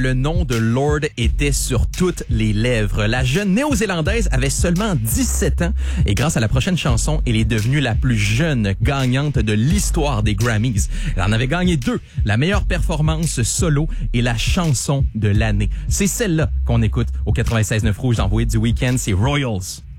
Le nom de Lorde était sur toutes les lèvres. La jeune néo-zélandaise avait seulement 17 ans et grâce à la prochaine chanson, elle est devenue la plus jeune gagnante de l'histoire des Grammys. Elle en avait gagné 2, la meilleure performance solo et la chanson de l'année. C'est celle-là qu'on écoute au 96.9 Rouge dans Vous êtes du Week-end, c'est Royals.